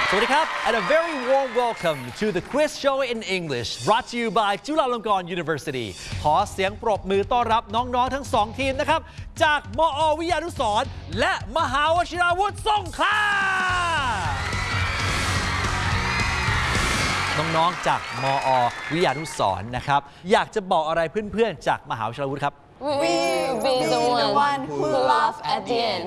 สวัสดีครับ and a very warm welcome to the quiz show in English brought to you by จุฬาลงกรณ์ University ขอเสียงปรบมือต้อนรับน้องๆทั้งสองทีมนะครับจากมอ.วิทยานุสรณ์และมหาวชิราวุธสงขลาน้องๆจากมอ.วิทยานุสรณ์นะครับอยากจะบอกอะไรเพื่อนๆจากมหาวชิราวุธครับ We be the one who laugh at the end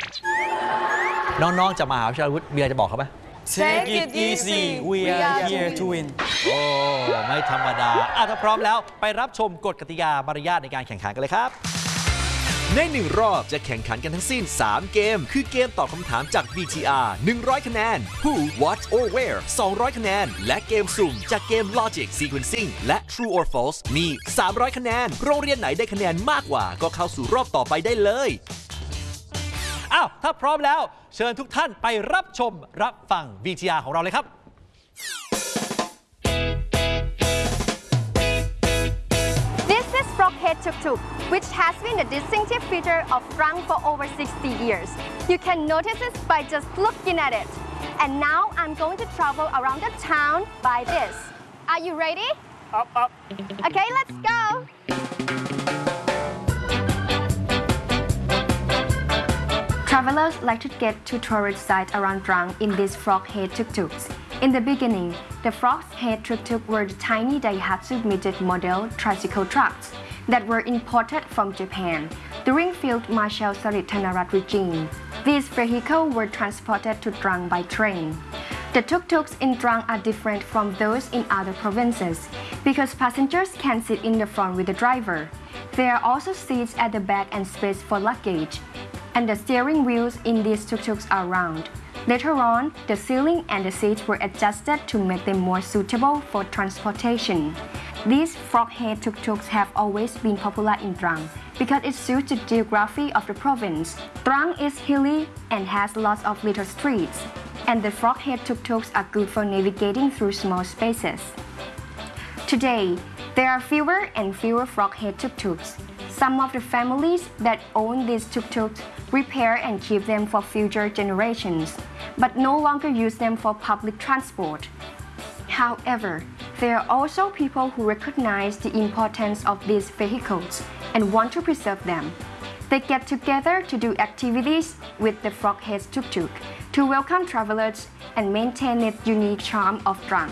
น้องๆจากมหาวิทยาลัยวุฒิมีอะไรจะบอกเขาไหม Take it easy we are here to win โอ้ไม่ธรรมดาถ้าพร้อมแล้วไปรับชมกฎกติกามารยาทในการแข่งขันกันเลยครับใน1 รอบจะแข่งขันกันทั้งสิ้น 3 เกมคือเกมตอบคำถามจาก VTR 100 คะแนน Who What or Where 200 คะแนนและเกมสุ่มจากเกม Logic Sequencing และ True or False มี 300 คะแนนโรงเรียนไหนได้คะแนนมากกว่าก็เข้าสู่รอบต่อไปได้เลยถ้าพร้อมแล้วเชิญทุกท่านไปรับชมรับฟัง VTR ของเราเลยครับ This is Froghead Tuk Tuk, which has been a distinctive feature of Trang for over 60 years. You can notice it by just looking at it. And now I'm going to travel around the town by this. Are you ready? Up. Okay, let's go. Travelers like to get to tourist sites around Trang in these frog-head tuk-tuks. In the beginning, the frog-head tuk-tuk were the tiny Daihatsu midget model tricycle trucks that were imported from Japan during Field Marshal Sarit Thanarat regime. These vehicles were transported to Trang by train. The tuk-tuks in Trang are different from those in other provinces because passengers can sit in the front with the driver. There are also seats at the back and space for luggage. And the steering wheels in these tuk-tuks are round. Later on, the ceiling and the seats were adjusted to make them more suitable for transportation. These frog-head tuk-tuks have always been popular in Trang because it suits the geography of the province. Trang is hilly and has lots of little streets, and the frog-head tuk-tuks are good for navigating through small spaces. Today, there are fewer and fewer frog-head tuk-tuks. Some of the families that own these tuk-tuks repair and keep them for future generations, but no longer use them for public transport. However, there are also people who recognize the importance of these vehicles and want to preserve them. They get together to do activities with the frog-head tuk-tuk to welcome travelers and maintain its unique charm of Trang.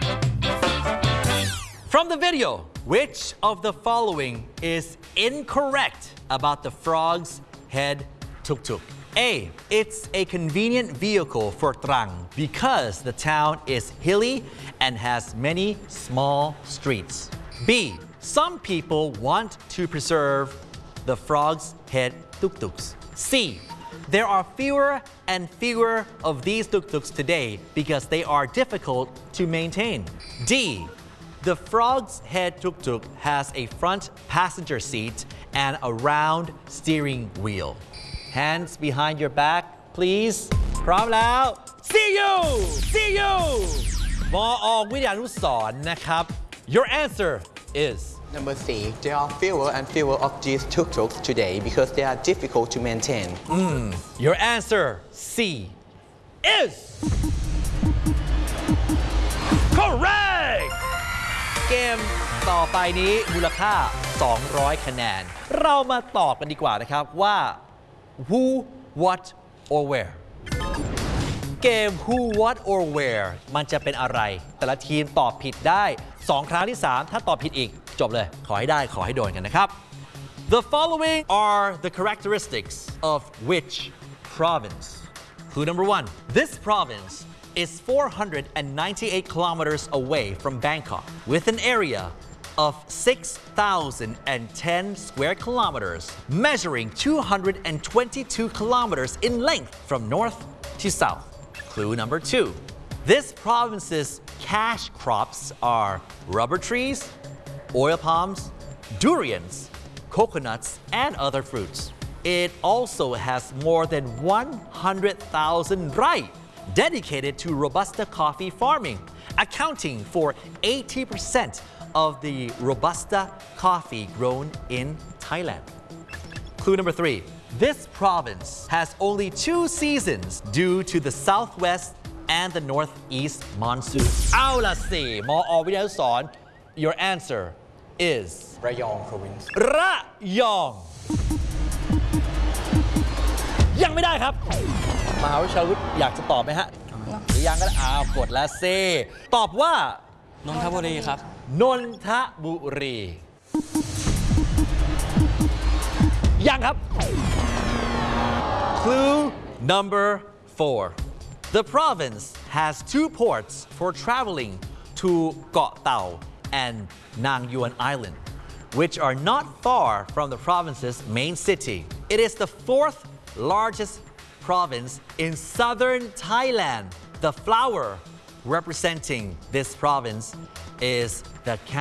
From the video, which of the following is incorrect about the frog's head tuk-tuk? A. It's a convenient vehicle for Trang because the town is hilly and has many small streets. B. Some people want to preserve the frog's head tuk-tuks. C. There are fewer and fewer of these tuk-tuks today because they are difficult to maintain. D. The frog's head tuk-tuk has a front passenger seat and a round steering wheel. Hands behind your back, please. พร้อมแล้ว See you!มอ.วิทยานุสรณ์นะครับ Your answer is Number C. There are fewer and fewer of these tuk-tuks today because they are difficult to maintain. Your answer C is correct. เกมต่อไปนี้มูลค่า 200 คะแนน เรามาตอบกันดีกว่านะครับว่า Who, What or Where เกม Who, What or Where มันจะเป็นอะไรแต่ละทีมตอบผิดได้ 2 ครั้งที่ 3 ถ้าตอบผิดอีกจบเลยขอให้ได้ขอให้โดนกันนะครับ The following are the characteristics of which province? Clue number 1. This province is 498 kilometers away from Bangkok with an area of 6,010 square kilometers, measuring 222 kilometers in length from north to south. Clue number 2. This province's cash crops are rubber trees, oil palms, durians, coconuts, and other fruits. It also has more than 100,000 rai dedicated to Robusta coffee farming, accounting for 80% of the Robusta coffee grown in Thailand. Clue number 3. This province has only 2 seasons due to the southwest and the northeast monsoon เอาล่ะสิมอวิทยานุสรณ์ your answer is Rayong province ระยอง ยังไม่ได้ครับ มหาวิทยาลัยอยากจะตอบไหมฮะ หรือยังก็ได้กดแล้วเซตอบว่านนทบุรีครับนนทบุรี ยังครับ Clue number 4. The province has 2 ports for traveling to Koh Tao and Nang Yuan Island, which are not far from the province's main city. It is the 4th largest province in southern Thailand. The flower representing this province is the